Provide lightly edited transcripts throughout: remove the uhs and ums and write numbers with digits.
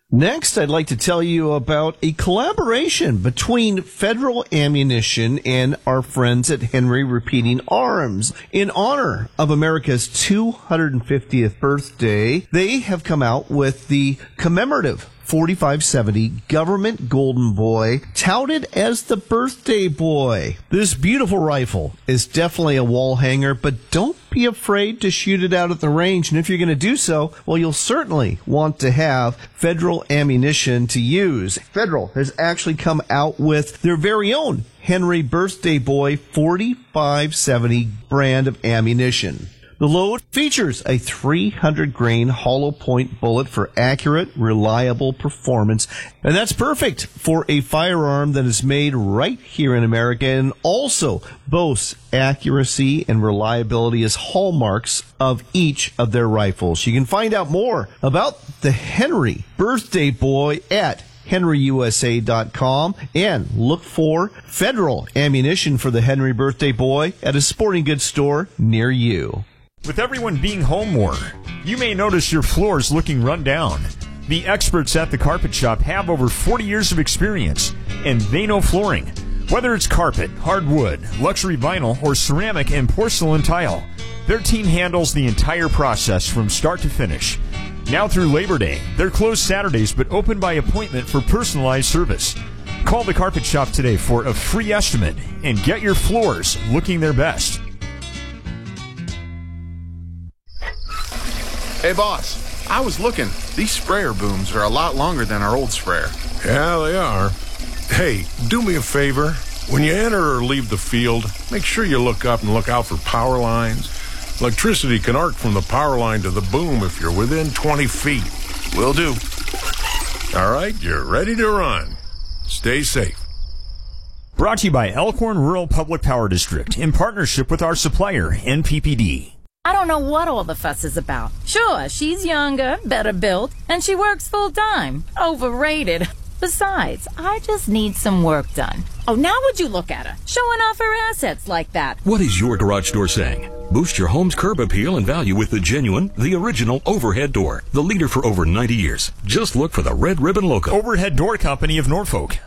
Next, I'd like to tell you about a collaboration between Federal Ammunition and our friends at Henry Repeating Arms. In honor of America's 250th birthday, they have come out with the commemorative 4570 Government Golden Boy, touted as the birthday boy. This beautiful rifle is definitely a wall hanger, but don't be afraid to shoot it out at the range. And if you're going to do so, well, you'll certainly want to have Federal ammunition to use. Federal has actually come out with their very own Henry Birthday Boy 4570 brand of ammunition. The load features a 300-grain hollow point bullet for accurate, reliable performance. And that's perfect for a firearm that is made right here in America and also boasts accuracy and reliability as hallmarks of each of their rifles. You can find out more about the Henry Birthday Boy at henryusa.com and look for Federal ammunition for the Henry Birthday Boy at a sporting goods store near you. With everyone being home more, you may notice your floors looking run down. The experts at the Carpet Shop have over 40 years of experience, and they know flooring. Whether it's carpet, hardwood, luxury vinyl, or ceramic and porcelain tile, their team handles the entire process from start to finish. Now through Labor Day, they're closed Saturdays but open by appointment for personalized service. Call the Carpet Shop today for a free estimate and get your floors looking their best. Hey, boss, I was looking. These sprayer booms are a lot longer than our old sprayer. Yeah, they are. Hey, do me a favor. When you enter or leave the field, make sure you look up and look out for power lines. Electricity can arc from the power line to the boom if you're within 20 feet. Will do. All right, you're ready to run. Stay safe. Brought to you by Elkhorn Rural Public Power District in partnership with our supplier, NPPD. I don't know what all the fuss is about. Sure, she's younger, better built, and she works full-time. Overrated. Besides, I just need some work done. Oh, now would you look at her, showing off her assets like that. What is your garage door saying? Boost your home's curb appeal and value with the genuine, the original overhead door, the leader for over 90 years. Just look for the red ribbon logo. Overhead Door Company of Norfolk,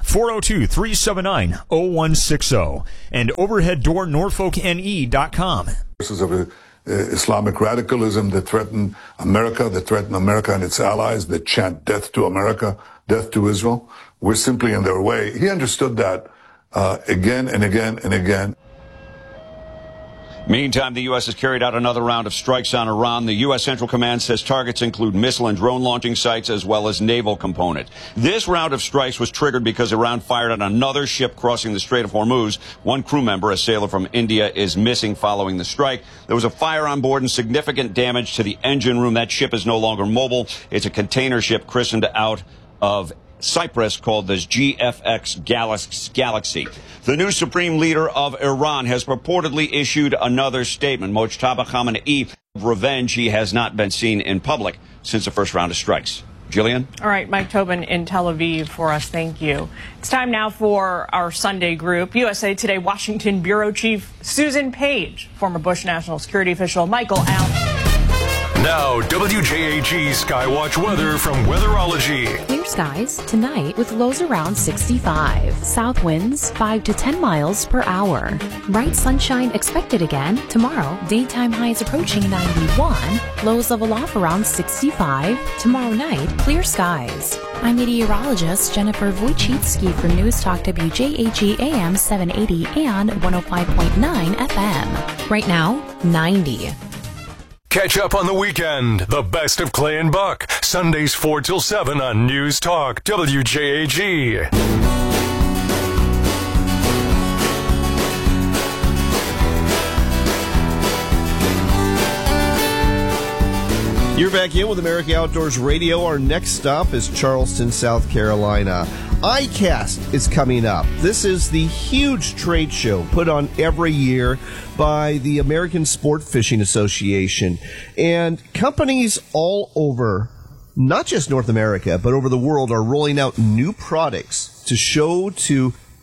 402-379-0160, and overheaddoornorfolkne.com. Sources of Islamic radicalism that threaten America and its allies, that chant death to America, death to Israel. We're simply in their way. He understood that again and again and again. Meantime, the U.S. has carried out another round of strikes on Iran. The U.S. Central Command says targets include missile and drone launching sites as well as naval components. This round of strikes was triggered because Iran fired on another ship crossing the Strait of Hormuz. One crew member, a sailor from India, is missing following the strike. There was a fire on board and significant damage to the engine room. That ship is no longer mobile. It's a container ship christened out of Cyprus called the GFX Galaxy. The new supreme leader of Iran has purportedly issued another statement. Mojtaba Khamenei, of revenge, he has not been seen in public since the first round of strikes. Jillian? All right, Mike Tobin in Tel Aviv for us. Thank you. It's time now for our Sunday group. USA Today Washington Bureau Chief Susan Page, former Bush National Security official Michael Allen. Now, WJAG Skywatch weather from Weatherology. Clear skies tonight with lows around 65. South winds 5 to 10 miles per hour. Bright sunshine expected again tomorrow. Daytime highs approaching 91. Lows level off around 65. Tomorrow night, clear skies. I'm meteorologist Jennifer Wojcicki for News Talk WJAG AM 780 and 105.9 FM. Right now, 90. Catch up on the weekend. The best of Clay and Buck. Sundays 4 till 7 on News Talk WJAG. You're back in with America Outdoors Radio. Our next stop is Charleston, South Carolina. ICAST is coming up. This is the huge trade show put on every year by the American Sport Fishing Association. And companies all over, not just North America, but over the world, are rolling out new products to show to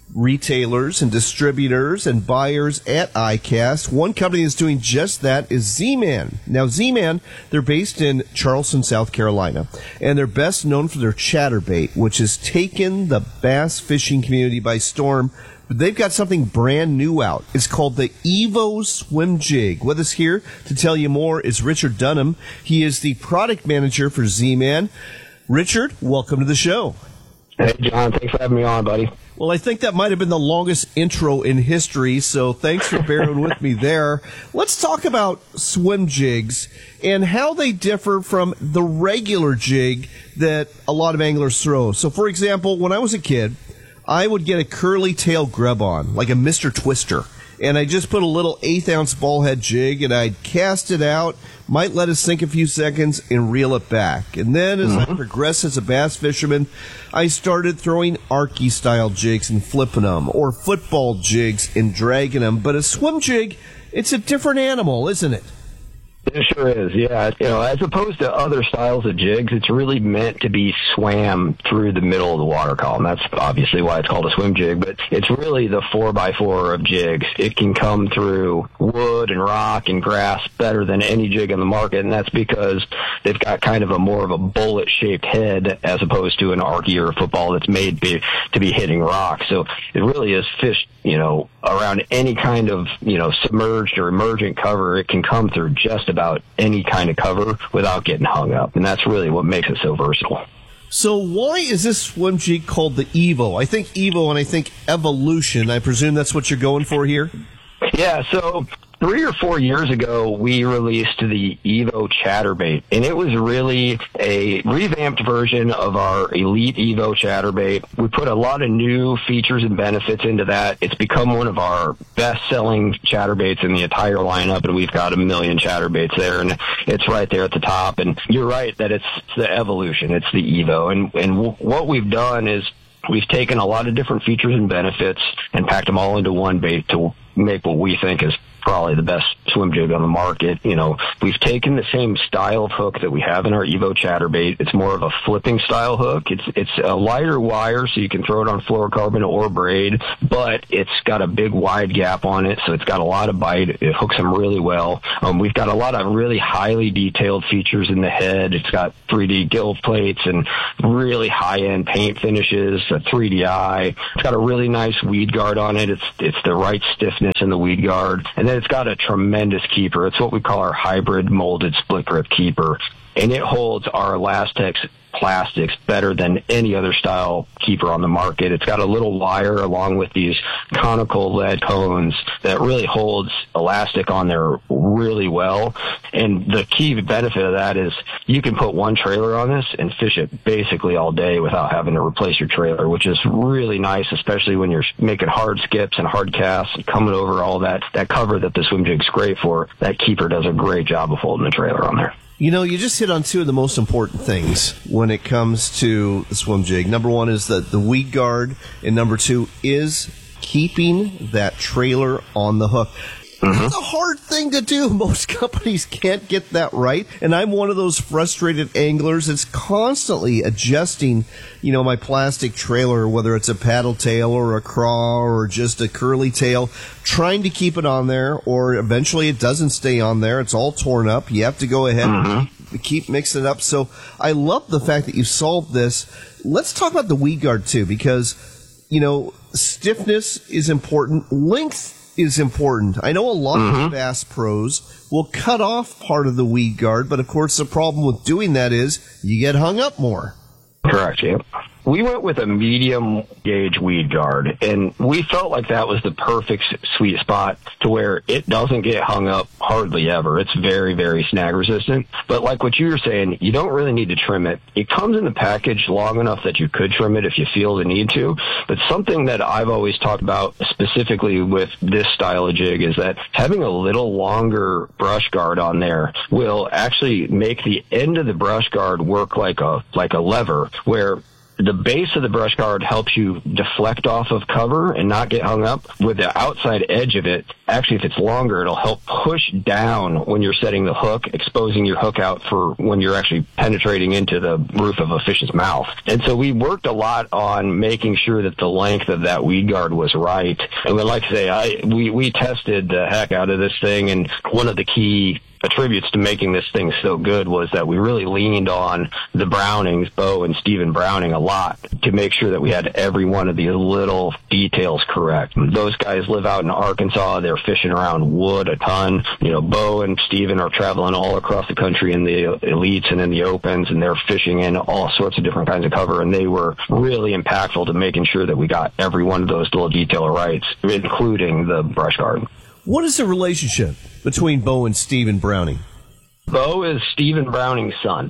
retailers and distributors and buyers at ICAST. One company that's doing just that is Z-Man. Now, Z-Man, they're based in Charleston, South Carolina, and they're best known for their chatterbait, which has taken the bass fishing community by storm. But they've got something brand new out. It's called the Evo Swim Jig. With us here to tell you more is Richard Dunham. He is the product manager for Z-Man. Richard, welcome to the show. Hey, John. Thanks for having me on, buddy. Well, I think that might have been the longest intro in history, so thanks for bearing with me there. Let's talk about swim jigs and how they differ from the regular jig that a lot of anglers throw. So, for example, when I was a kid, I would get a curly tail grub on, like a Mr. Twister, and I just put a little 1/8-ounce ball head jig, and I'd cast it out, might let it sink a few seconds, and reel it back. And then as I progressed as a bass fisherman, I started throwing Arky-style jigs and flipping them, or football jigs and dragging them. But a swim jig, it's a different animal, isn't it? It sure is, yeah. As opposed to other styles of jigs, it's really meant to be swam through the middle of the water column. That's obviously why it's called a swim jig, but it's really the 4x4 of jigs. It can come through wood and rock and grass better than any jig on the market, and that's because they've got kind of more of a bullet-shaped head as opposed to an Arky or a football that's made to be hitting rock. So it really is fished, around any kind of, submerged or emergent cover. It can come through just about any kind of cover without getting hung up. And that's really what makes it so versatile. So why is this swim jig called the Evo? I think Evo and I think Evolution. I presume that's what you're going for here? Yeah, so 3 or 4 years ago, we released the Evo Chatterbait, and it was really a revamped version of our Elite Evo Chatterbait. We put a lot of new features and benefits into that. It's become one of our best-selling chatterbaits in the entire lineup, and we've got 1 million chatterbaits there, and it's right there at the top. And you're right that it's the Evolution, it's the Evo. And what we've done is we've taken a lot of different features and benefits and packed them all into one bait to make what we think is probably the best swim jig on the market. We've taken the same style of hook that we have in our Evo Chatterbait. It's more of a flipping style hook. It's a lighter wire, so you can throw it on fluorocarbon or braid, but it's got a big wide gap on it, so it's got a lot of bite. It hooks them really well. We've got a lot of really highly detailed features in the head. It's got 3D gill plates and really high-end paint finishes, a 3D eye. It's got a really nice weed guard on it. It's the right stiffness in the weed guard. And then it's got a tremendous keeper. It's what we call our hybrid molded split grip keeper. And it holds our Elastex plastics better than any other style keeper on the market. It's got a little wire along with these conical lead cones that really holds elastic on there really well. And the key benefit of that is you can put one trailer on this and fish it basically all day without having to replace your trailer, which is really nice, especially when you're making hard skips and hard casts and coming over all that cover that the swim jig's great for. That keeper does a great job of holding the trailer on there. You just hit on two of the most important things when it comes to the swim jig. Number one is the weed guard, and number two is keeping that trailer on the hook. It's a hard thing to do. Most companies can't get that right. And I'm one of those frustrated anglers that's constantly adjusting, my plastic trailer, whether it's a paddle tail or a craw or just a curly tail, trying to keep it on there, or eventually it doesn't stay on there. It's all torn up. You have to go ahead and keep mixing it up. So I love the fact that you solved this. Let's talk about the weed guard too, because, stiffness is important. Length is important. I know a lot of bass pros will cut off part of the weed guard, but of course the problem with doing that is you get hung up more. Correct, yeah. We went with a medium gauge weed guard, and we felt like that was the perfect sweet spot to where it doesn't get hung up hardly ever. It's very, very snag resistant. But like what you were saying, you don't really need to trim it. It comes in the package long enough that you could trim it if you feel the need to. But something that I've always talked about specifically with this style of jig is that having a little longer brush guard on there will actually make the end of the brush guard work like a lever, where The base of the brush guard helps you deflect off of cover and not get hung up. With the outside edge of it, actually, if it's longer, it'll help push down when you're setting the hook, exposing your hook out for when you're actually penetrating into the roof of a fish's mouth. And so we worked a lot on making sure that the length of that weed guard was right. And like I say, we tested the heck out of this thing, and one of the key attributes to making this thing so good was that we really leaned on the Brownings, Bo and Stephen Browning, a lot to make sure that we had every one of these little details correct. Those guys live out in Arkansas. They're fishing around wood a ton. Bo and Stephen are traveling all across the country in the elites and in the opens, and they're fishing in all sorts of different kinds of cover, and they were really impactful to making sure that we got every one of those little detail rights, including the brush guard. What is the relationship between Bo and Stephen Browning? Bo is Stephen Browning's son.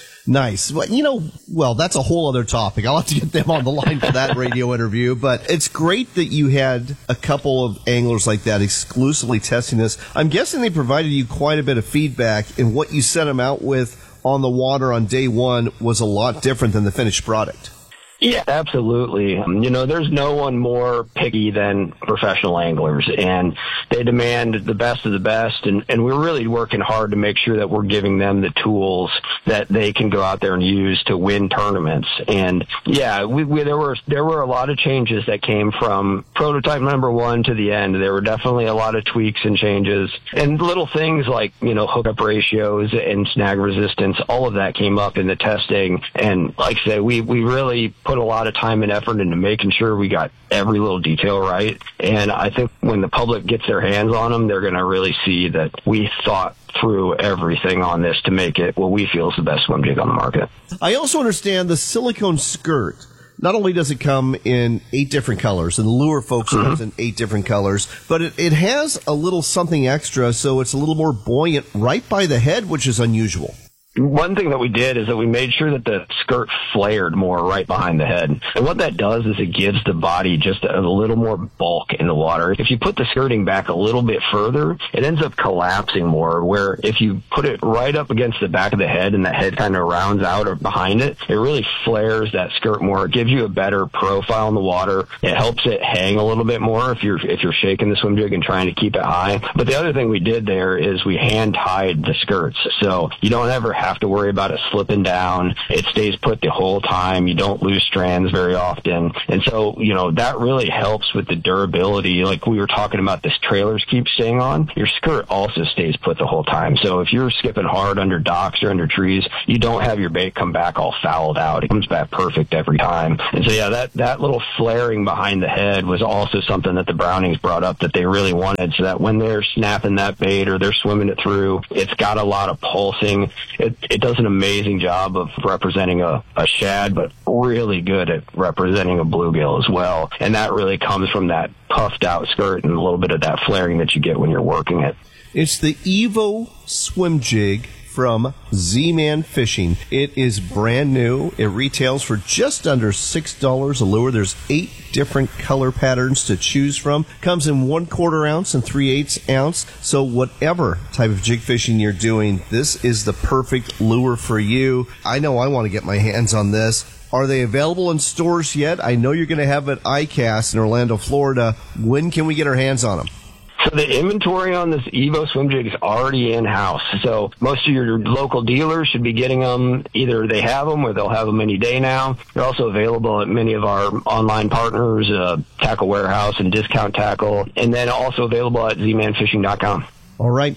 Nice. Well, that's a whole other topic. I'll have to get them on the line for that radio interview. But it's great that you had a couple of anglers like that exclusively testing this. I'm guessing they provided you quite a bit of feedback, and what you set them out with on the water on day one was a lot different than the finished product. Yeah, absolutely. There's no one more picky than professional anglers, and they demand the best of the best, and we're really working hard to make sure that we're giving them the tools that they can go out there and use to win tournaments. And yeah, there were a lot of changes that came from prototype number one to the end. There were definitely a lot of tweaks and changes, and little things like, hookup ratios and snag resistance. All of that came up in the testing, and like I say, we really put a lot of time and effort into making sure we got every little detail right. And I think when the public gets their hands on them, they're going to really see that we thought through everything on this to make it what we feel is the best swim jig on the market. I also understand the silicone skirt. Not only does it come in 8 different colors, and the lure folks comes in 8 different colors, but it has a little something extra, so it's a little more buoyant right by the head, which is unusual. One thing that we did is that we made sure that the skirt flared more right behind the head. And what that does is it gives the body just a little more bulk in the water. If you put the skirting back a little bit further, it ends up collapsing more, where if you put it right up against the back of the head and that head kind of rounds out or behind it, it really flares that skirt more. It gives you a better profile in the water. It helps it hang a little bit more if you're shaking the swim jig and trying to keep it high. But the other thing we did there is we hand tied the skirts. So you don't ever have to worry about it slipping down. It stays put the whole time. You don't lose strands very often. And so, that really helps with the durability. Like we were talking about, this trailers keep staying on. Your skirt also stays put the whole time. So if you're skipping hard under docks or under trees, you don't have your bait come back all fouled out. It comes back perfect every time. And so, yeah, that little flaring behind the head was also something that the Brownings brought up that they really wanted, so that when they're snapping that bait or they're swimming it through, it's got a lot of pulsing. It does an amazing job of representing a shad, but really good at representing a bluegill as well. And that really comes from that puffed out skirt and a little bit of that flaring that you get when you're working it. It's the Evo swim jig from Z-Man Fishing. It is brand new. It retails for just under $6 a lure. There's 8 different color patterns to choose from. Comes in 1/4 ounce and 3/8 ounce. So whatever type of jig fishing you're doing, this is the perfect lure for you. I know I want to get my hands on this. Are they available in stores yet? I know you're going to have it at ICAST in Orlando, Florida. When can we get our hands on them? So the inventory on this Evo swim jig is already in-house. So most of your local dealers should be getting them. Either they have them or they'll have them any day now. They're also available at many of our online partners, Tackle Warehouse and Discount Tackle, and then also available at zmanfishing.com. All right,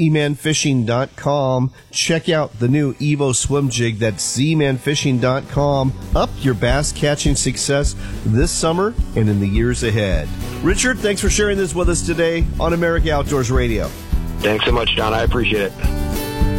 zmanfishing.com. Check out the new Evo swim jig. That's zmanfishing.com. Up your bass catching success this summer and in the years ahead. Richard, thanks for sharing this with us today on America Outdoors Radio. Thanks so much, John. I appreciate it.